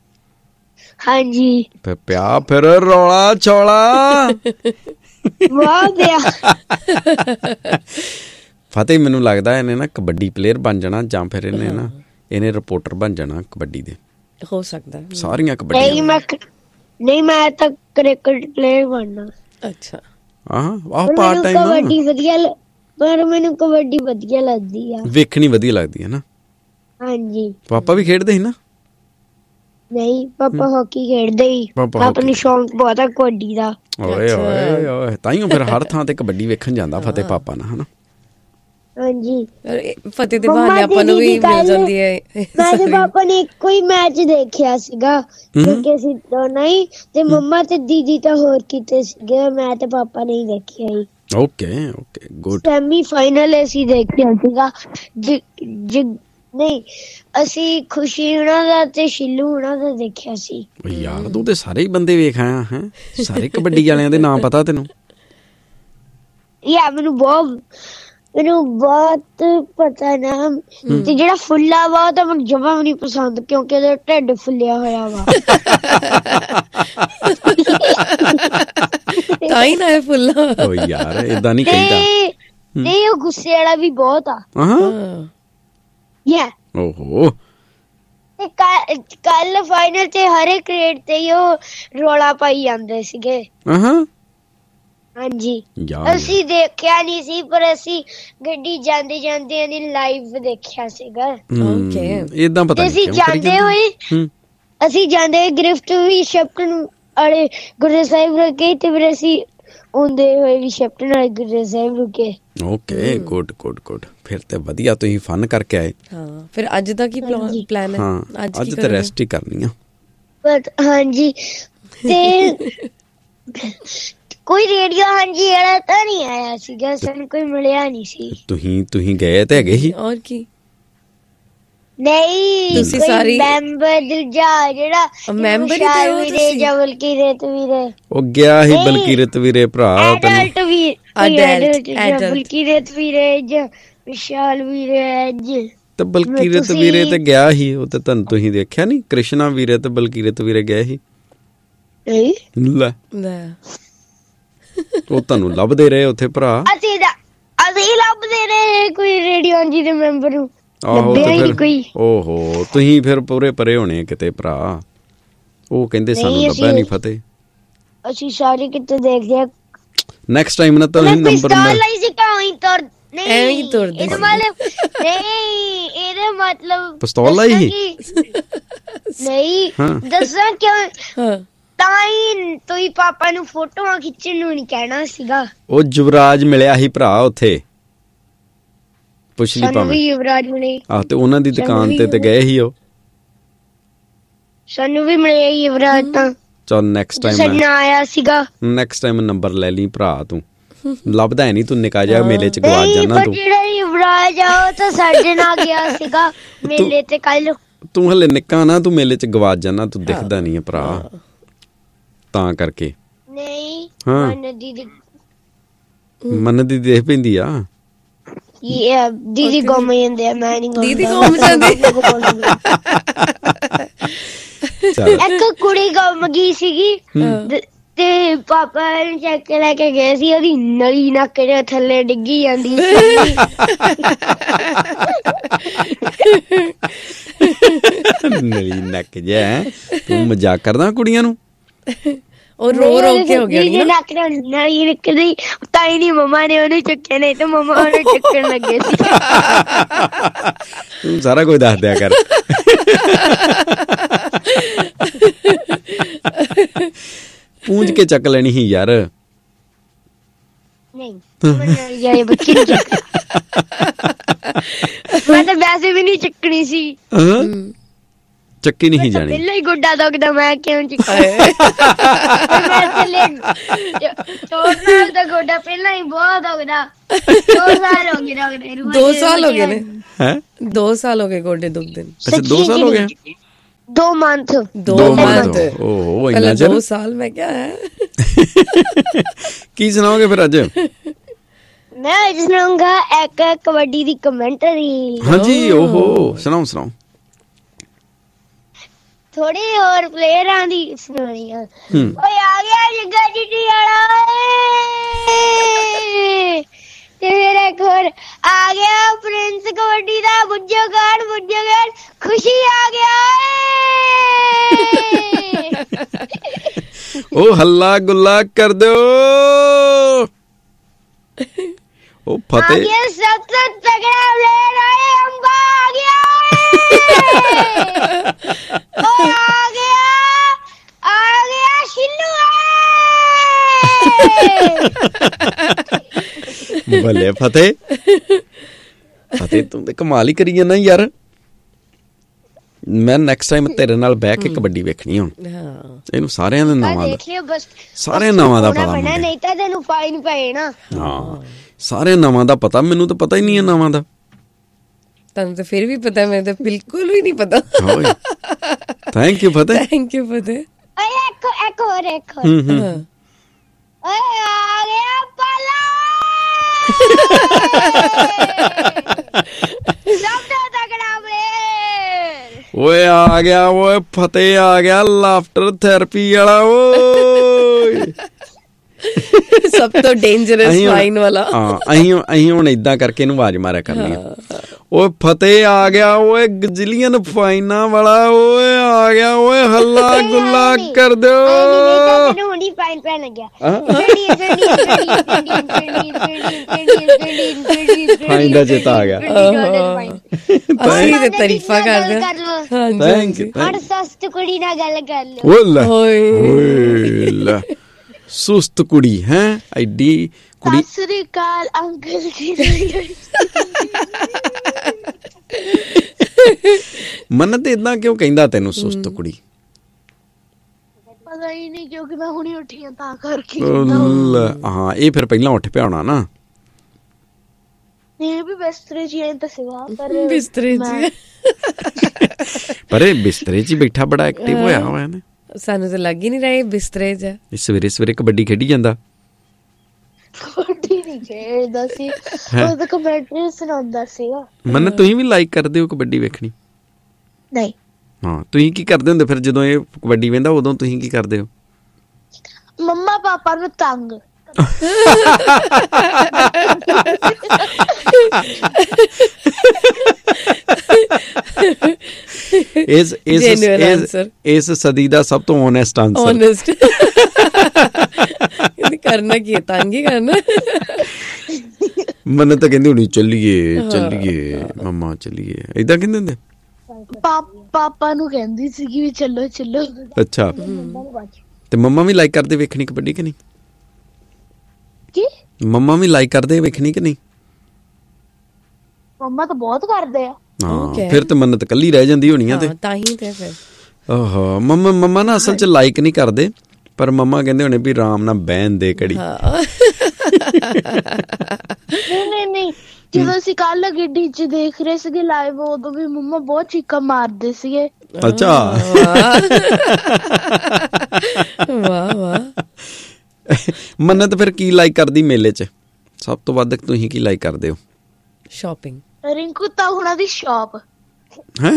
ਹਾਂਜੀ ਫਿਰ ਪਿਆ ਫਿਰ ਰੌਲਾ ਛੋਲਾ ਵਾਹ ਪਿਆ ਫਤਿਹ ਮੈਨੂੰ ਲੱਗਦਾ ਇਹਨੇ ਨਾ ਕਬੱਡੀ ਪਲੇਅਰ ਬਣ ਜਾਣਾ ਜਾਂ ਫਿਰ ਇਹਨੇ ਰਿਪੋਰਟਰ ਬਣ ਜਾਣਾ ਕਬੱਡੀ ਦੇ ਹੋ ਸਕਦਾ ਸਾਰੀਆਂ ਕਬੱਡੀਆਂ ਨਹੀਂ ਮੈਂ ਤਾਂ ਕ੍ਰਿਕਟ ਪਲੇਅਰ ਬਣਨਾ ਅੱਛਾ ਆਹ ਪਾਰਟ ਟਾਈਮ ਕਬੱਡੀ ਵਧੀਆ ਪਰ ਮੈਨੂੰ ਕਬੱਡੀ ਵਧੀਆ ਲੱਗਦੀ ਆ ਵੇਖਣੀ ਵਧੀਆ ਲੱਗਦੀ ਹੈ ਨਾ ਹਾਂਜੀ ਪਾਪਾ ਵੀ ਖੇਡਦੇ ਸੀ ਨਾ ਨਹੀਂ ਪਾਪਾ ਹਾਕੀ ਖੇਡਦੇ ਹੀ ਪਾਪਾ ਨੂੰ ਸ਼ੌਂਕ ਬਹੁਤ ਆ ਕਬੱਡੀ ਦਾ ਓਏ ਓਏ ਓਏ ਤਾਈਓ ਫਿਰ ਹਰ ਥਾਂ ਤੇ ਕਬੱਡੀ ਵੇਖਣ ਜਾਂਦਾ ਫਤਿਹ ਪਾਪਾ ਨਾਲ ਹਨਾ ਹਾਂਜੀ ਫਤਿਹ ਦੇ ਬਹਾਨੇ ਆਪਾਂ ਨੂੰ ਵੀ ਮਿਲ ਜਾਂਦੀ ਹੈ ਮੈਂ ਤੇ ਪਾਪਾ ਨੇ ਇੱਕੋ ਹੀ ਮੈਚ ਦੇਖਿਆ ਸੀਗਾ ਕਿਉਂਕਿ ਅਸੀਂ ਦੋਨਾਂ ਹੀ ਤੇ ਮੰਮਾ ਤੇ ਦੀਦੀ ਤਾਂ ਹੋਰ ਕਿਤੇ ਸੀਗੇ ਮੈਂ ਤੇ ਪਾਪਾ ਨੇ ਹੀ ਦੇਖਿਆ ਹੀ ਓਕੇ ਗੁੱਡ ਸੈਮੀ ਫਾਈਨਲ ਅਸੀਂ ਦੇਖਿਆ ਸੀਗਾ ਨਹੀਂ ਅਸੀਂ ਖੁਸ਼ੀ ਉਹਨਾਂ ਦਾ ਤੇ ਸ਼ਿੱਲੂ ਉਹਨਾਂ ਦਾ ਦੇਖਿਆ ਸੀ ਯਾਰ ਤੂੰ ਤੇ ਸਾਰੇ ਹੀ ਬੰਦੇ ਵੇਖ ਆਇਆ ਹੈ ਸਾਰੇ ਕਬੱਡੀ ਵਾਲਿਆਂ ਦੇ ਨਾਮ ਪਤਾ ਤੈਨੂੰ ਮੈਨੂੰ ਬਹੁਤ ਪਤਾ ਨਾ ਤੇ ਜਿਹੜਾ ਫੁੱਲਾ ਵਾ ਉਹ ਤਾਂ ਮੈਨੂੰ ਜਮਾਂ ਵੀ ਨਹੀਂ ਪਸੰਦ ਕਿਉਂਕਿ ਉਹਦਾ ਢਿੱਡ ਫੁੱਲਿਆ ਹੋਇਆ ਵਾ ਤਾਂ ਹੀ ਨਾ ਇਹ ਫੁੱਲਾ ਓ ਯਾਰ ਏਦਾਂ ਨਹੀਂ ਕਹੀਦਾ ਤੇ ਉਹ ਗੁੱਸੇ ਵਾਲਾ ਵੀ ਬਹੁਤ ਆ ਓਹੋ ਕੱਲ ਫਾਈਨਲ ਤੇ ਹਰ ਇੱਕ ਰੇਡ ਤੇ ਹੀ ਉਹ ਰੌਲਾ ਪਾਈ ਜਾਂਦੇ ਸੀਗੇ ਹਾਂਜੀ ਅਸੀਂ ਦੇਖਿਆ ਨਹੀਂ ਸੀ ਪਰ ਅਸੀਂ ਗੱਡੀ ਜਾਂਦੇ ਨੇ ਲਾਈਵ ਦੇਖਿਆ ਸੀਗਾ ਓਕੇ ਇਦਾਂ ਪਤਾ ਨਹੀਂ ਅਸੀਂ ਜਾਂਦੇ ਹੋਏ ਗਿਫਟ ਵੀ ਸ਼ੈਪਟਨ ਅਰੇ ਗੁਰੂ ਸਾਹਿਬ ਰੁਕੇ ਤੇ ਫਿਰ ਅਸੀਂ ਆਉਂਦੇ ਹੋਏ ਵੀ ਸ਼ੈਪਟਨ ਵਾਲੇ ਗੁਰੂ ਸਾਹਿਬ ਰੁਕੇ ਓਕੇ ਗੁੱਡ ਫਿਰ ਤੇ ਵਧੀਆ ਤੁਸੀਂ ਫਨ ਕਰਕੇ ਆਏ ਹਾਂ ਫਿਰ ਅੱਜ ਦਾ ਕੀ ਪਲਾਨ ਹੈ ਅੱਜ ਤਾਂ ਰੈਸਟ ਹੀ ਕਰਨੀ ਆ ਹਾਂਜੀ ਤੇ ਕੋਈ ਰੇਡੀਓ ਹਾਂਜੀ ਵਾਲਾ ਤਾਂ ਨਹੀਂ ਆਇਆ ਸੀਗਾ ਸਾਨੂੰ ਕੋਈ ਮਿਲਿਆ ਨਹੀਂ ਸੀ ਤੁਸੀਂ ਗਏ ਤੇ ਹੈਗੇ ਸੀ ਔਰ ਕੀ ਨਹੀਂ ਤੁਸੀਂ ਸਾਰੀ ਮੈਂਬਰ ਜਿਹੜਾ ਮੈਂਬਰ ਹੀ ਤੇ ਬਲਕੀ ਰੇਤ ਵੀਰੇ ਉਹ ਗਿਆ ਸੀ ਬਲਕੀ ਰੇਤ ਵੀਰੇ ਭਰਾ ਐਡਲਟ ਬਲਕੀ ਰੇਤ ਵੀਰੇ ਵਿਸ਼ਾਲ ਵੀਰੇ ਤੇ ਬਲਕੀ ਰੇਤ ਵੀਰੇ ਤੇ ਗਿਆ ਸੀ ਉਹ ਤੇ ਤੁਹਾਨੂੰ ਤੁਸੀਂ ਦੇਖਿਆ ਨਹੀਂ ਕ੍ਰਿਸ਼ਨਾ ਵੀਰੇ ਤੇ ਬਲਕੀ ਰੇਤ ਵੀਰੇ ਗਏ ਸੀ ਲੈ ਉਹ ਤੁਹਾਨੂੰ ਲੱਭਦੇ ਰਹੇ ਉੱਥੇ ਭਰਾ ਅਸੀਂ ਲੱਭਦੇ ਰਹੇ ਕੋਈ ਰੇਡੀਓ ਜੀ ਦੇ ਮੈਂਬਰ ਨੂੰ ਆਹੋ ਤੇ ਫਿਰ ਓਹੋ ਤੁਸੀਂ ਫਿਰ ਪੂਰੇ ਪਰੇ ਹੋਣੇ ਕਿਤੇ ਭਰਾ ਉਹ ਕਹਿੰਦੇ ਸਾਨੂੰ ਲੱਭਿਆ ਨਹੀਂ ਫਤਿਹ ਅਸੀਂ ਸਾਰੇ ਕਿਤੇ ਦੇਖਦੇ ਆ ਨੈਕਸਟ ਟਾਈਮ ਨਾ ਤੁਸੀਂ ਨੰਬਰ ਨਹੀਂ ਤੋੜਦੇ ਇਹਦੇ ਮਤਲਬ ਪਿਸਤੌਲ ਲਾਈ ਸੀ ਨਹੀਂ ਦੱਸਾਂ ਕਿਉਂ ਤਾਂ ਹੀ ਤੁਸੀਂ ਪਾਪਾ ਨੂੰ ਫੋਟੋਆਂ ਖਿੱਚਣ ਨੂੰ ਨਹੀਂ ਕਹਿਣਾ ਸੀਗਾ ਉਹ ਯੁਵਰਾਜ ਮਿਲਿਆ ਸੀ ਭਰਾ ਉੱਥੇ ਪੁੱਛ ਲਈ ਭਾਵੇਂ ਯੁਵਰਾਜ ਮਿਲੇ ਤੇ ਉਹਨਾਂ ਦੀ ਦੁਕਾਨ ਤੇ ਗਏ ਸੀ ਉਹ ਸਾਨੂੰ ਵੀ ਮਿਲਿਆ ਯੁਵਰਾਜ ਤਾਂ ਚਲ ਨੈਕਸਟ ਟਾਈਮ ਆਇਆ ਸੀਗਾ ਨੈਕਸਟ ਟਾਈਮ ਨੰਬਰ ਲੈ ਲਈ ਭਰਾ ਤੂੰ ਲੱਭਦਾ ਹੈ ਨਹੀਂ ਤੂੰ ਨਿਕਾ ਜਾ ਮੇਲੇ ਚ ਗਵਾਚ ਜਾਣਾ ਤੂੰ ਜਿਹੜਾ ਯੁਵਰਾਜ ਆ ਉਹ ਤਾਂ ਸਾਡੇ ਨਾਲ ਗਿਆ ਸੀਗਾ ਮੇਲੇ ਤੇ ਕੱਲ ਤੂੰ ਹਲੇ ਨਿੱਕਾ ਨਾ ਤੂੰ ਮੇਲੇ ਚ ਗਵਾਚ ਜਾਣਾ ਤੂੰ ਦਿਖਦਾ ਨਹੀਂ ਹੈ ਭਰਾ ਤਾਂ ਕਰਕੇ ਨਹੀਂ ਮਨ ਦੀ ਦੇਖ ਪੈਂਦੀ ਆ ਦੀਦੀ ਗੁੰਮ ਜਾਂਦੇ ਆ ਮੈਂ ਨਹੀਂ ਦੀਦੀ ਗੁੰਮ ਜਾਂਦੀ ਇੱਕ ਕੁੜੀ ਗੁੰਮ ਗਈ ਸੀਗੀ ਤੇ ਪਾਪਾ ਨੂੰ ਚੱਕ ਕੇ ਲੈ ਕੇ ਗਏ ਸੀ ਉਹਦੀ ਨਲੀ ਨੱਕ ਦੇ ਥੱਲੇ ਡਿੱਗੀ ਜਾਂਦੀ ਨਲੀ ਨੱਕ ਜੇ ਤੂੰ ਮਜ਼ਾਕ ਕਰਦਾ ਕੁੜੀਆਂ ਨੂੰ ਉਹ ਰੋ ਕੇ ਹੋ ਗਿਆ ਨੱਕ ਨਲੀ ਨਿਕਲਦੀ ਤਾਂ ਹੀ ਨਹੀਂ ਮੰਮਾ ਨੇ ਉਹਨੂੰ ਚੁੱਕਿਆ ਨਹੀਂ ਤਾਂ ਮੰਮਾ ਉਹਨੂੰ ਚੁੱਕਣ ਲੱਗੇ ਸੀ ਤੂੰ ਸਾਰਾ ਕੁਝ ਦੱਸ ਦਿਆ ਕਰ ਪੂੰਝ ਕੇ ਚੱਕ ਲੈਣੀ ਸੀ ਯਾਰ ਨਹੀਂ ਬੱਚੀ ਨਹੀਂ ਚੱਕ ਮੈਂ ਤਾਂ ਵੈਸੇ ਵੀ ਨਹੀਂ ਚੱਕਣੀ ਸੀ ਚੱਕੀ ਨਹੀਂ ਜਾਣੀ। ਪਹਿਲਾਂ ਹੀ ਗੋਡਾ ਦੁਖਦਾ, ਮੈਂ ਕਿਉਂ ਚੁੱਕਾ? ਮੈਂ ਥੱਲੇ ਚੋਟ ਦਾ ਗੋਡਾ ਪਹਿਲਾਂ ਹੀ ਬਹੁਤ ਦੁਖਦਾ। 2 ਸਾਲ ਹੋ ਗਏ ਦੁਖਦੇ ਨੂੰ। 2 ਸਾਲ ਹੋ ਗਏ ਨੇ ਹੈ? 2 ਸਾਲ ਹੋ ਗਏ ਗੋਡੇ ਦੁਖਦੇ ਨੇ। ਅੱਛਾ 2 ਸਾਲ ਹੋ ਗਏ। 2 ਮੰਥ। 2 ਮੰਥ। ਓਹ ਇੰਨਾ ਚਿਰ। 2 ਸਾਲ ਮੈਂ ਕਿਹਾ ਹੈ। ਕੀ ਸੁਣਾਓਗੇ ਫਿਰ ਅੱਜ? ਮੈਂ ਅੱਜ ਸੁਣਾਉਂਗਾ ਇੱਕ ਕਬੱਡੀ ਦੀ ਕਮੈਂਟਰੀ। ਹਾਂਜੀ ਓਹੋ ਸੁਣਾਓ ਸੁਣਾਓ। ਥੋੜੀ ਹੋਰ ਪਲੇਅਰਾਂ ਦੀ ਸੁਣਾਉਣੀ ਆ। ਓਏ ਆ ਗਿਆ ਜੱਗਾ ਚਿੱਟੀ ਵਾਲਾ ਤੇ ਫਿਰ ਇੱਕ ਹੋਰ ਆ ਗਿਆ ਪ੍ਰਿੰਸ ਕਬੱਡੀ ਦਾ ਬੁੱਝੋਗੜ ਖੁਸ਼ੀ ਆ ਗਿਆ ਉਹ ਹੱਲਾ ਗੁੱਲਾ ਕਰ ਦਿਓ। ਉਹ ਫਤਿਹ ਆ ਗਿਆ ਸਭ ਤੋਂ ਤਗੜਾ ਪਲੇਅਰ ਆਏ ਅੰਬਾ ਆ ਗਿਆ ਓਏ ਆ ਗਿਆ ਸ਼ਿੱਲੂ ਬੱਲੇ ਫਤਿਹ। ਫਤਿਹ ਤੂੰ ਤੇ ਕਮਾਲ ਹੀ ਕਰੀ ਜਾਂਦਾ ਯਾਰ। ਮੈਂ ਨੈਕਸਟ ਟਾਈਮ ਤੇਰੇ ਨਾਲ ਬਹਿ ਕੇ ਕਬੱਡੀ ਵੇਖਣੀ ਹੁਣ। ਇਹਨੂੰ ਸਾਰਿਆਂ ਦੇ ਨਾਵਾਂ ਦਾ, ਸਾਰੇ ਨਾਵਾਂ ਦਾ ਪਤਾ ਮੈਨੂੰ। ਨਹੀਂ ਤਾਂ ਤੈਨੂੰ ਫਾਈਨ ਪਏ ਨਾ। ਹਾਂ ਸਾਰੇ ਨਾਵਾਂ ਦਾ ਪਤਾ, ਮੈਨੂੰ ਤਾਂ ਪਤਾ ਹੀ ਨਹੀਂ ਹੈ ਨਾਵਾਂ ਦਾ। ਤੁਹਾਨੂੰ ਤਾਂ ਫਿਰ ਵੀ ਪਤਾ, ਮੈਨੂੰ ਤਾਂ ਬਿਲਕੁਲ ਵੀ ਨਹੀਂ ਪਤਾ। Thank you Fateh. Thank you ਫਤਿਹ। ਓਏ ਇੱਕ ਹੋਰ ਓਏ ਆ ਗਿਆ ਪਾਲਾ ਸਭ ਤੋਂ ਤਗੜਾ ਪਲੇਅਰ। ਓਏ ਆ ਗਿਆ ਓਏ ਫਤਿਹ ਆ ਗਿਆ ਲਾਫਟਰ ਥੈਰੇਪੀ ਵਾਲਾ ਓਏ। ਸਭ ਤੋਂ ਡੇਂਜਰਸ ਫਾਈਨ ਵਾਲਾ। ਹਾਂ ਅਸੀਂ ਹੁਣ ਏਦਾਂ ਕਰਕੇ ਇਹਨੂੰ ਆਵਾਜ਼ ਮਾਰਿਆ ਕਰਨੀ ਆ। ਓਏ ਫਤਿਹ ਆ ਗਿਆ ਓਏ ਗਜਲੀਅਨ ਫਾਈਨਾਂ ਵਾਲਾ ਓਏ ਆ ਗਿਆ ਓਏ ਹੱਲਾ ਗੁੱਲਾ ਕਰ ਦਿਓ। ਤੈਨੂੰ ਹੁਣੀ ਫਾਈਨ ਪੈਣ ਲੱਗਿਆ। ਫਾਈਨ ਦਾ ਚੇਤਾ ਆ ਗਿਆ। ਅਸੀਂ ਤੇ ਤਾਰੀਫਾਂ ਕਰਦੇ ਹਾਂ। Thank you. ਔਰ ਸਸਤ ਕੁੜੀ ਨਾਲ ਗੱਲ ਕਰ ਲਓ। ਓਏ ਲੈ ਸੁਸਤ ਕੁੜੀ ਹੈ ਐਡੀ ਕੁੜੀ। ਸਤਿ ਸ੍ਰੀ ਅਕਾਲ ਅੰਕਲ ਜੀ। ਮੰਨਤ ਏਦਾਂ ਕਿਉਂ ਕਹਿੰਦਾ ਤੈਨੂੰ ਸੁਸਤ ਕੁੜੀ? ਪਤਾ ਹੀ ਨਹੀਂ ਕਿਉਂਕਿ ਮੈਂ ਹੁਣੀ ਉੱਠੀ ਆ ਤਾਂ ਕਰਕੇ। ਹਾਂ ਇਹ ਫਿਰ ਪਹਿਲਾਂ ਉੱਠ ਪਿਆ ਹੋਣਾ ਨਾ। ਇਹ ਵੀ ਬਿਸਤਰੇ 'ਚ ਹੀ ਤਾਂ ਸੀਗਾ ਪਰ ਬਿਸਤਰੇ 'ਚ। ਪਰ ਇਹ ਬਿਸਤਰੇ 'ਚ ਹੀ ਬੈਠਾ ਬੜਾ ਐਕਟਿਵ ਹੋਇਆ ਹੋਇਆ ਨੇ। ਸਾਨੂੰ ਤਾਂ ਲੱਗ ਹੀ ਨਹੀਂ ਰਿਹਾ ਬਿਸਤਰੇ 'ਚ। ਸਵੇਰੇ ਸਵੇਰੇ ਕਬੱਡੀ ਖੇਡੀ ਜਾਂਦਾ। ਕਬੱਡੀ ਨਹੀਂ ਖੇਡਦਾ ਸੀ, ਉਹ ਤਾਂ ਕਮੈਂਟਰੀ ਸੁਣਾਉਂਦਾ ਸੀਗਾ। ਮੰਨ ਤੁਸੀਂ ਵੀ ਲਾਈਕ ਕਰਦੇ ਹੋ ਕਬੱਡੀ ਵੇਖਣੀ? ਨਹੀਂ। ਹਾਂ ਤੁਸੀਂ ਕੀ ਕਰਦੇ ਹੁੰਦੇ ਫਿਰ ਜਦੋਂ ਇਹ ਕਬੱਡੀ ਵੇਂਦਾ ਉਦੋਂ ਤੁਸੀਂ ਕੀ ਕਰਦੇ ਹੋ? ਮੰਮਾ ਪਾਪਾ ਨੂੰ ਤੰਗ। ਇਸ ਸਦੀ ਦਾ ਸਭ ਤੋਂ ਓਨੈਸਟ ਆਨਸਰ। ਕਰਨਾ ਕੀ ਤੰਗ ਹੀ ਕਰਨਾ। ਮੈਨੂੰ ਤਾਂ ਕਹਿੰਦੀ ਹੋਣੀ ਚੱਲੀਏ ਮੰਮਾ ਚੱਲੀਏ, ਏਦਾਂ ਕਹਿੰਦੇ ਹੁੰਦੇ? ਪਾਪਾ ਨੂੰ ਕਹਿੰਦੀ ਸੀਗੀ ਵੀ ਚੱਲੋ। ਅੱਛਾ ਤੇ ਮੰਮਾ ਵੀ ਲਾਈਕ ਕਰਦੇ ਵੇਖਣੀ ਕਬੱਡੀ ਕਿ ਨਹੀਂ? ਕੀ ਮੰਮਾ ਵੀ ਲਾਈਕ ਕਰਦੇ ਵੇਖਣੀ ਕਿ ਨਹੀਂ? ਮੰਮਾ ਤਾਂ ਬਹੁਤ ਕਰਦੇ ਆ। ਹਾਂ ਫਿਰ ਤਾਂ ਮੰਨਤ ਕੱਲੀ ਰਹਿ ਜਾਂਦੀ ਹੋਣੀ ਆ। ਤੇ ਤਾਂ ਹੀ ਤੇ ਫਿਰ ਆਹੋ ਮੰਮਾ ਨਾ ਅਸਲ 'ਚ ਲਾਈਕ ਨਹੀਂ ਕਰਦੇ, ਪਰ ਮੰਮਾ ਕਹਿੰਦੇ ਹੋਣੇ ਵੀ ਆਰਾਮ ਨਾਲ ਬਹਿਣ ਦੇ ਘੜੀ। ਨਹੀਂ ਜਦੋਂ ਅਸੀਂ ਕੱਲ ਗੱਡੀ 'ਚ ਦੇਖ ਰਹੇ ਸੀਗੇ ਲਾਈਵ, ਉਦੋਂ ਵੀ ਮੰਮਾ ਬਹੁਤ ਚੀਕਾਂ ਮਾਰਦੇ ਸੀਗੇ। ਅੱਛਾ ਵਾਹ। ਮੰਨਤ ਫਿਰ ਕੀ ਲਾਈਕ ਕਰਦੀ ਮੇਲੇ 'ਚ ਸਭ ਤੋਂ ਵੱਧ? ਤੁਸੀਂ ਕੀ ਲਾਈਕ ਕਰਦੇ ਹੋ? ਸ਼ਾਪਿੰਗ। ਰਿੰਕੂ ਤਾਂ ਹੁਣਾਂ ਦੀ ਸ਼ਾਪ ਹੈ।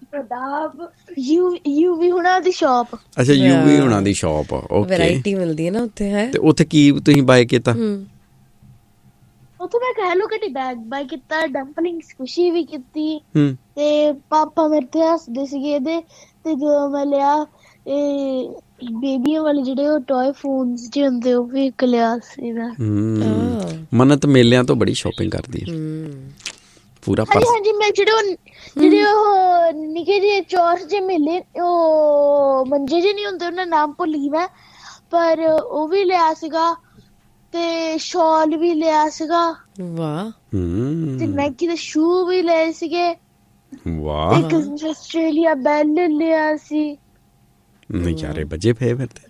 ਯੂਵੀ ਹੁਣਾਂ ਦੀ ਸ਼ਾਪ। ਅੱਛਾ ਯੂਵੀ ਹੁਣਾਂ ਦੀ ਸ਼ਾਪ। ਓਕੇ ਵੈਰਾਈਟੀ ਮਿਲਦੀ ਹੈ ਨਾ ਉੱਥੇ। ਹੈ ਤੇ ਉੱਥੇ ਕੀ ਤੁਸੀਂ ਬਾਏ ਕੀਤਾ? ਉੱਥੇ ਮੈਂ ਹੈਲੋ ਕਿਟੀ ਬੈਗ ਬਾਏ ਕੀਤਾ, ਡੰਪਲਿੰਗਸ ਖੁਸ਼ੀ ਵੀ ਕੀਤੀ ਤੇ ਪਾਪਾ ਮੇਰੇ ਤੇ ਹੱਸਦੇ ਸੀਗੇ ਇਹਦੇ। ਤੇ ਜਦੋਂ ਮੈਂ ਲਿਆ ਇਹ ਬੇਬੀਆਂ ਵਾਲੇ ਜਿਹੜੇ ਉਹ ਟॉय ਫੋਨਸ ਜਿਹੇ ਹੁੰਦੇ, ਉਹ ਵੀ ਇੱਕ ਲਿਆ ਸੀ ਮੈਂ। ਮੰਨਤ ਮੇਲਿਆਂ ਤੋਂ ਬੜੀ ਸ਼ਾਪਿੰਗ ਕਰਦੀ ਹੈ ਪੂਰਾ। ਹਾਂਜੀ ਮੈਂ ਜਿਹੜੇ ਉਹ ਨਿੱਕੇ ਜਿਹੇ ਚੌਰਸ ਜਿਹੇ ਮੇਲੇ, ਉਹ ਮੰਜੇ ਜਿਹੇ ਨਹੀਂ ਹੁੰਦੇ, ਉਹਨਾਂ ਨਾਮ ਭੁੱਲ ਗਈ ਮੈਂ, ਪਰ ਉਹ ਵੀ ਲਿਆ ਸੀਗਾ ਤੇ ਸ਼ਾਲ ਵੀ ਲਿਆ ਸੀਗਾ। ਵਾਹ। ਤੇ ਨਾਈਕੀ ਦੇ ਸ਼ੂ ਵੀ ਲਏ ਸੀਗੇ ਵਾਹ ਇੱਕ ਆਸਟ੍ਰੇਲੀਆ ਬੈਲ ਲਿਆ ਸੀ। ਨਜ਼ਾਰੇ ਬੱਜੇ ਪਏ ਫਿਰ ਤੇ।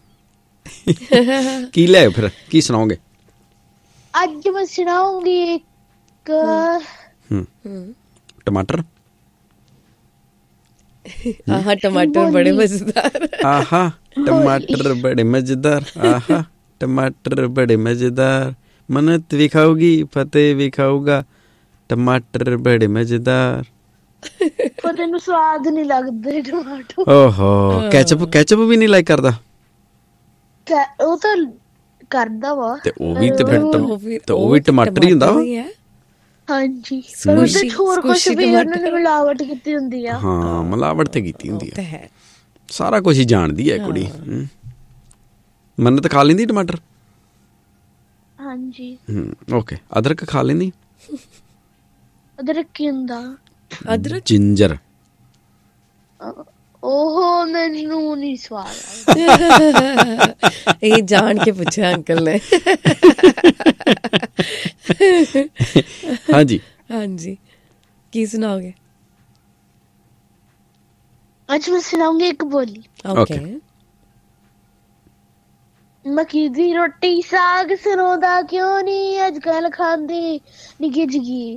ਕੀ ਲੈ ਫਿਰ ਕੀ ਸੁਣਾਓਗੇ? ਅੱਜ ਮੈਂ ਸੁਣਾਉਂਗੀ ਇੱਕ ਟਮਾਟਰ। ਆਹ ਟਮਾਟਰ ਬੜੇ ਮਜ਼ੇਦਾਰ। ਆਹਾ ਟਮਾਟਰ ਬੜੇ ਮਜ਼ੇਦਾਰ। ਆਹਾ ਟਮਾਟਰ ਬੜੇ ਮਜ਼ੇਦਾਰ। ਮੰਨਤ ਵੀ ਖਾਊਗੀ ਫਤਿਹ ਵੀ ਖਾਊਗਾ। ਟਮਾਟਰ ਬੜੇ ਮਜ਼ੇਦਾਰ। ਪਰ ਤੈਨੂੰ ਸਵਾਦ ਨਹੀਂ ਲੱਗਦੇ ਟਮਾਟਰ। ਓਹੋ ਕੈਚਅਪ ਵੀ ਨਹੀਂ ਲਾਈਕ ਕਰਦਾ। ਉਹ ਤਾਂ ਕਰਦਾ ਵਾ ਤੇ ਉਹ ਵੀ ਤੇ ਫਿਰ ਤੇ ਉਹ ਵੀ ਟਮਾਟਰ ਹੀ ਹੁੰਦਾ ਵਾ। ਹਾਂਜੀ ਪਰ ਉਹਦੇ ਹੋਰ ਕੁਛ ਵੀ ਉਹਨਾਂ ਨੇ ਮਿਲਾਵਟ ਕੀਤੀ ਹੁੰਦੀ ਆ। ਹਾਂ ਮਿਲਾਵਟ ਤੇ ਕੀਤੀ ਹੁੰਦੀ ਹੈ। ਸਾਰਾ ਕੁਝ ਹੀ ਜਾਣਦੀ ਹੈ ਕੁੜੀ। ਮੰਨਤ ਖਾ ਲੈਂਦੀ ਟਮਾਟਰ? ਹਾਂਜੀ। ਓਕੇ ਅਦਰਕ ਖਾ ਲੈਂਦੀ? ਅਦਰਕ ਕੀ ਹੁੰਦਾ? ਅਦਰਕ ਜਿੰਜਰ। ਉਹ ਮੈਨੂੰ ਨਹੀਂ ਸਵਾਦ। ਇਹ ਜਾਣ ਕੇ ਪੁੱਛਿਆ ਅੰਕਲ ਨੇ। ਹਾਂਜੀ ਹਾਂਜੀ ਕੀ ਸੁਣਾਓਗੇ? ਅੱਜ ਮੈਂ ਸੁਣਾਉਂਗੀ ਇੱਕ ਬੋਲੀ। ਓਕੇ। ਮੱਕੀ ਦੀ ਰੋਟੀ ਸਾਗ ਸਰੋਂ ਦਾ ਕਿਉਂ ਨਹੀਂ ਅੱਜ ਕੱਲ ਖਾਂਦੀ ਨਿੱਕੀ ਜਿਹੀ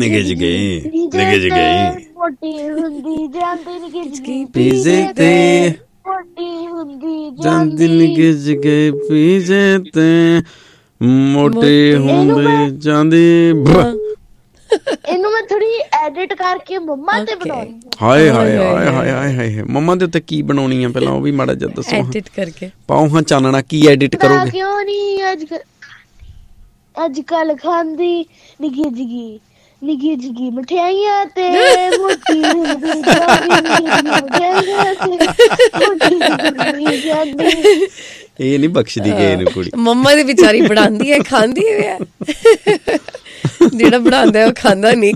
ਮੋਟੀ ਹੁੰਦੀ ਜਾਂਦੀ ਨਿੱਕੀ ਜਿਹੀ ਪੀਜ਼ੇ ਤੇ ਮੋਟੀ ਹੁੰਦੀ ਜਾਂਦੀ ਨਿੱਕੀ ਜਿਹੀ ਪੀਜ਼ੇ ਤੇ ਮੋਟੀ ਹੁੰਦੀ ਜਾਂਦੀ। ਇਹਨੂੰ ਮੈਂ ਥੋੜੀ ਐਡਿਟ ਕਰਕੇ ਮੰਮਾ ਤੇ ਬਣਾਉਣੀ। ਹਾਏ ਹਾਏ ਹਾਏ ਹਾਏ ਹਾਏ ਹਾਏ ਮੰਮਾ ਦੇ ਉੱਤੇ ਕੀ ਬਣਾਉਣੀ ਆ ਪਹਿਲਾਂ ਉਹ ਵੀ ਮਾੜਾ ਜਿਹਾ ਦੱਸੋ। ਐਡਿਟ ਕਰਕੇ ਪਾਓ ਹਾਂ ਚਾਨਣਾ ਕੀ ਐਡਿਟ ਕਰੋਗੇ? ਕਿਉਂ ਨਹੀਂ ਅੱਜ ਕੱਲ ਖਾਂਦੀ ਨਿੱਕੀ ਜਿਹੀ ਮਠਿਆਈਆਂ ਤੇ ਮੋਟੀ ਹੁੰਦੀ ਜਾਂਦੀ। ਇਹ ਨਹੀਂ ਬਖਸ਼ਦੀ ਕਿਸੇ ਨੂੰ ਕੁੜੀ। ਮੰਮਾ ਦੀ ਵਿਚਾਰੀ ਬਣਾਉਂਦੀ ਹੈ ਖਾਂਦੀ ਹੈ। ਜਿਹੜਾ ਬਣਾਉਂਦਾ ਉਹ ਖਾਂਦਾ ਨਹੀਂ।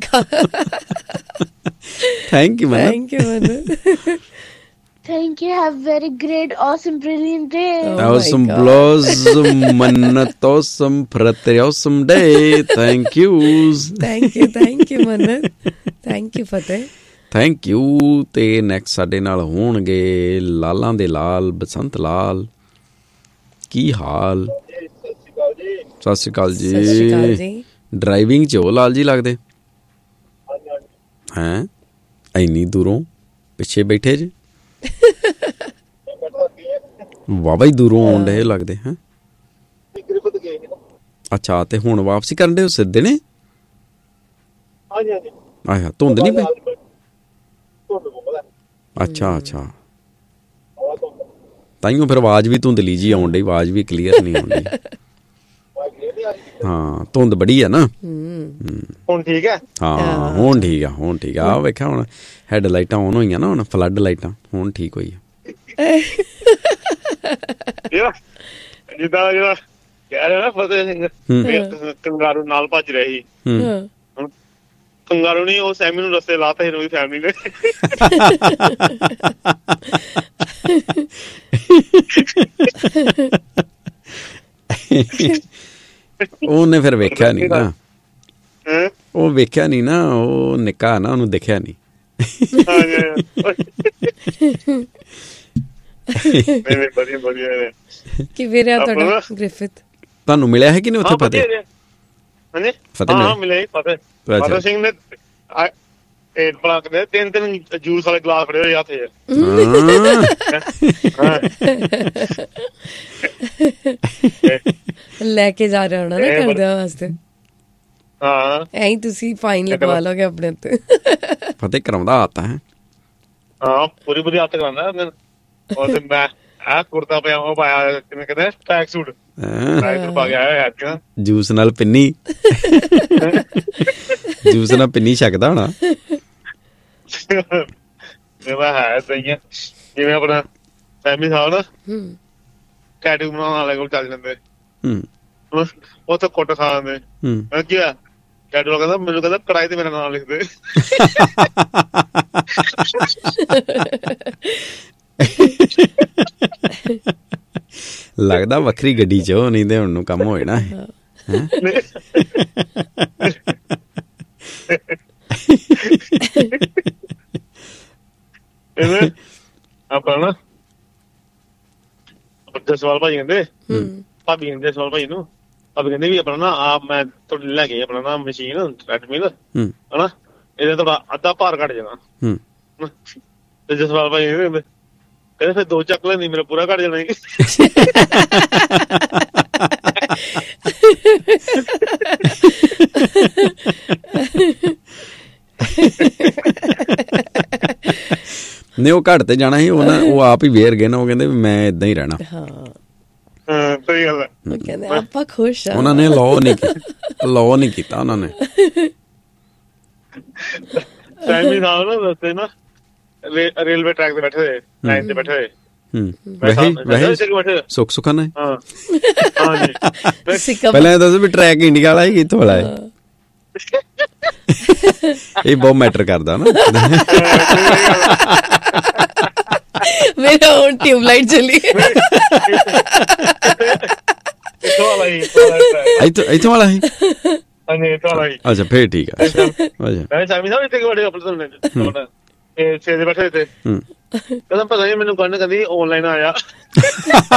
ਥੈਂਕ ਯੂ ਮਨ। ਥੈਂਕ ਯੂ ਮਨ। Thank you. Have very great, awesome, brilliant day. Awesome blossom, Mannat awesome, Frate awesome day. Thank you. Thank you Mannat. Thank you Fateh. Thank you. ਤੇ ਨੈਕਸਟ ਸਾਡੇ ਨਾਲ ਹੋਣਗੇ ਲਾਲਾਂ ਦੇ ਲਾਲ ਬਸੰਤ ਲਾਲ। ਕੀ ਹਾਲ? ਸਤਿ ਸ਼੍ਰੀ ਅਕਾਲ ਜੀ। ਸਤਿ ਸ਼੍ਰੀ ਅਕਾਲ ਜੀ। ਡਰਾਈਵਿੰਗ 'ਚ ਹੋ ਲਾਲ ਜੀ ਲੱਗਦੇ ਹੈਂ ਇੰਨੀ ਦੂਰੋਂ ਪਿੱਛੇ ਬੈਠੇ ਜੇ। ਵਾਵਾ ਹੀ ਦੂਰੋਂ ਆਉਣ ਡਏ ਲੱਗਦੇ ਹੈ। ਅੱਛਾ ਤੇ ਹੁਣ ਵਾਪਸੀ ਕਰਨ ਦੇ ਸਿੱਧੇ ਨੇ? ਆਇਆ ਧੁੰਦ ਨਹੀਂ ਪਈ? ਅੱਛਾ ਤਾਈਓ ਫਿਰ ਆਵਾਜ਼ ਵੀ ਧੁੰਦਲੀ ਜੀ ਆਉਣ ਡਈ। ਆਵਾਜ਼ ਵੀ ਕਲੀਅਰ ਨਹੀਂ ਆਉਣ ਡਈ। ਹਾਂ ਧੁੰਦ ਬੜੀ ਆ ਨਾ। ਹੁਣ ਠੀਕ ਹੈ? ਹਾਂ ਹੁਣ ਠੀਕ ਆ। ਵੇਖਿਆ ਹੁਣ ਹੈਡ ਲਾਈਟਾਂ ਆਨ ਹੋਈਆਂ ਨਾ ਹੁਣ ਫਲੱਡ ਲਾਈਟਾਂ ਹੁਣ ਠੀਕ ਹੋਈ। ਜਿੱਦਾਂ ਕਹਿ ਰਿਹਾ ਨਾ ਫਤਿਹ ਸਿੰਘ ਕੰਗਾਰੂ ਨਾਲ ਭੱਜ ਰਿਹਾ ਸੀ। ਹੁਣ ਕੰਗਾਰੂ ਨੀ ਉਹ ਸੈਮੀ ਨੂੰ ਰਸਤੇ ਲਾਤਾ ਸੀ ਉਹਦੀ ਫੈਮਿਲੀ ਨੇ। ਉਹਨੇ ਫਿਰ ਵੇਖਿਆ ਨੀ ਨਾ। ਉਹ ਵੇਖਿਆ ਨੀ ਨਾ। ਉਹ ਨਿੱਕਾ ਨਾ ਉਹਨੂੰ ਦਿਖਿਆ ਨੀ। ਕਿਵੇਂ ਰਿਹਾ ਤੁਹਾਡਾ ਗ੍ਰਿਫਿਥ? ਤੁਹਾਨੂੰ ਮਿਲਿਆ ਹੈ ਕਿ ਨਹੀਂ ਉੱਥੇ ਫਤਿਹ? ਫਤਿਹ ਮਿਲਿਆ ਫਤਿਹ ਸਿੰਘ ਨੇ ਤਿੰਨ ਜੂਸ ਵਾਲੇ ਗਲਾਸ ਫੜੇ ਹੋਏ ਹੱਥ ਚ। ਲੈ ਕੇ ਜਾ ਰਿਹਾ ਹੋਣਾ ਨਾ ਘਰਦਿਆਂ ਵਾਸਤੇ। ਹਾਂ ਐਂ ਤੁਸੀਂ ਫਾਈਨ ਲਗਵਾ ਲੋਗੇ ਆਪਣੇ ਉੱਤੇ। ਫਤਿਹ ਕਰਾਉਂਦਾ ਆਤਾ ਹੈ। ਹਾਂ ਪੂਰੀ ਹੱਥ ਕਰਾਉਂਦਾ। ਉਹ ਮੈਂ ਆ ਕੁੜਤਾ ਪਜਾਮਾ ਪਾਇਆ ਕਿਵੇਂ ਕਹਿੰਦੇ ਟਰੈਕ ਸੂਟ ਪਾ ਕੇ ਆਇਆ ਯਾਰ। ਜੂਸ ਨਾਲ ਪਿੰਨੀ ਛਕਦਾ ਹੋਣਾ। ਹੈ ਸਹੀ ਹੈ ਜਿਵੇਂ ਆਪਣਾ ਫੈਮਿਲੀ ਸਾਹਿਬ ਨਾ ਟੈਟੂ ਬਣਾਉਣ ਵਾਲੇ ਕੋਲ ਚੱਲ ਜਾਂਦੇ ਉੱਥੇ ਕੁੱਟ ਖਾ ਜਾਂਦੇ। ਕੀ ਹੋਇਆ ਟੈਟੂ ਕਹਿੰਦਾ ਮੈਨੂੰ ਕਹਿੰਦਾ ਕੜਾਈ ਤੇ ਮੇਰਾ ਨਾਮ ਲਿਖ ਦੇ। ਲੱਗਦਾ ਵੱਖਰੀ ਗੱਡੀ ਚ ਉਹ ਨਹੀਂ ਤੇ ਹੁਣ ਨੂੰ ਕੰਮ ਹੋ ਜਾਣਾ। ਇਹਨੇ ਆਪਾਂ ਨਾ ਜਸਵਾਲ ਭਾਈ ਕਹਿੰਦੇ ਭਾਬੀ ਕਹਿੰਦੇ ਜਸਵਾਲ ਭਾਈ ਨੂੰ ਭਾਬੀ ਕਹਿੰਦੇ ਵੀ ਆਪਣਾ ਨਾ ਆਪ ਮੈਂ ਤੁਹਾਡੇ ਲੈ ਕੇ ਆਪਣਾ ਨਾ ਮਸ਼ੀਨ ਟ੍ਰੈਡਮਿਲ ਹਨਾ ਇਹਦੇ ਤੁਹਾਡਾ ਅੱਧਾ ਭਾਰ ਘੱਟ ਜਾਣਾ ਤੇ ਜਸਵਾਲ ਭਾਈ ਕਹਿੰਦੇ ਫਿਰ 2 ਚੱਕ ਲੈਂਦੀ ਮੇਰਾ ਪੂਰਾ ਘੱਟ ਜਾਣਾ ਨਹੀਂ ਉਹ ਘੱਟ ਤੇ ਜਾਣਾ ਸੀ ਉਹ ਆਪ ਹੀ ਵੇਰ ਗਏ ਨਾ ਉਹ ਕਹਿੰਦੇ ਵੀ ਮੈਂ ਏਦਾਂ ਹੀ ਰਹਿਣਾ ਹਾਂ ਸਹੀ ਗੱਲ ਹੈ ਉਹ ਕਹਿੰਦੇ ਆਪਾਂ ਖੁਸ਼ ਆ ਉਹਨਾਂ ਨੇ ਲਾਅ ਨਹੀਂ ਕੀਤਾ ਉਹਨਾਂ ਨੇ ਸੈਮੀ ਸਾਹਿਬ ਨਾ ਦੱਸਦੇ ਨਾ ਰੇਲਵੇ ਟਰੈਕ ਤੇ ਬੈਠੇ ਹੋਏ ਲਾਈਨ ਤੇ ਬੈਠੇ ਹੋਏ ਵੈਸੇ ਸੁੱਖ ਸੁੱਖਾ ਨਾ ਹਾਂ ਹਾਂਜੀ ਪਹਿਲਾਂ ਇਹ ਦੱਸੋ ਵੀ ਟਰੈਕ ਇੰਡੀਆ ਵਾਲਾ ਹੀ ਕਿੱਥੋਂ ਵਾਲਾ ਹੈ ਇਹ ਬਹੁਤ ਮੈਟਰ ਕਰਦਾ ਨਾ ਮੇਰਾ ਹੁਣ ਟਿਊਬਲਾਈਟ ਚਲੀ ਇੱਥੋਂ ਵਾਲਾ ਹੀ ਅੱਛਾ ਫੇਰ ਠੀਕ ਆ ਛੇ ਦੇ ਬੈਠੇ ਤੇ ਕਹਿੰਦਾ ਪਤਾ ਨੀ ਮੈਨੂੰ ਕਹਿੰਦੀ ਆਨਲਾਈਨ ਆਇਆ